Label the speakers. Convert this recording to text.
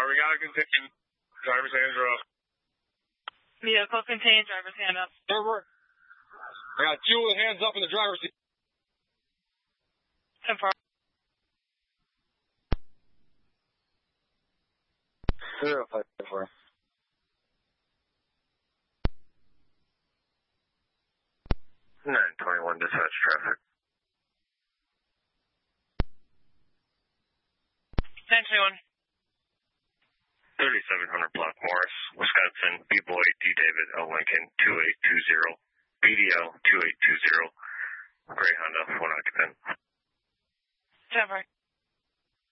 Speaker 1: we got to continue. Driver's hands are up.
Speaker 2: Vehicle contained, driver's hand up.
Speaker 1: Server. I got two with hands up in the driver's seat.
Speaker 2: 10-4.
Speaker 1: 054. 921 dispatch traffic.
Speaker 2: 921.
Speaker 1: 3700 block Morris, Wisconsin, B-Boy, D. David, L. Lincoln, 2820, BDL 2820, Gray Honda, 1 occupant.
Speaker 2: 10-4.